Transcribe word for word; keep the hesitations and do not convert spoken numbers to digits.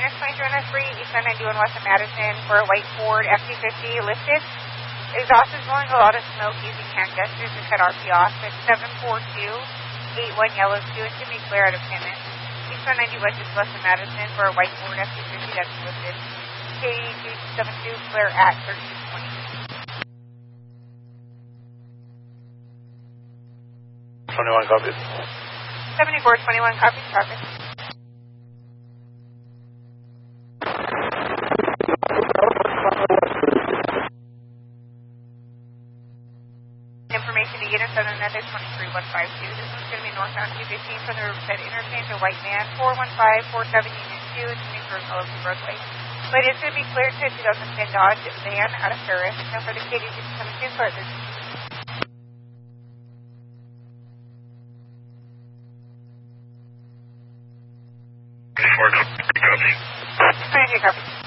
Units twenty-three oh three, Eastbound ninety-one west of Madison for a white Ford F two fifty listed. Exhaust is blowing a lot of smoke using hand gestures to cut R P off. It's seven four two eight one yellow two and to be clear out of payment. Eastbound ninety west is west of Madison for a white Ford F two fifty that's listed. K two seven two clear at thirteen twenty. twenty-one copies. seventy-four twenty-one copies, traffic. Information to units on another twenty-three one five two. This one's going to be northbound two fifteen from the Riverside Interchange, a white van, four one five four seven Unit two, it's coming from Sullivan roadway. But it's going to be cleared to a two thousand ten Dodge van out of Paris. Now for the K D six coming to for this. twenty-four, copy. twenty-two, copy.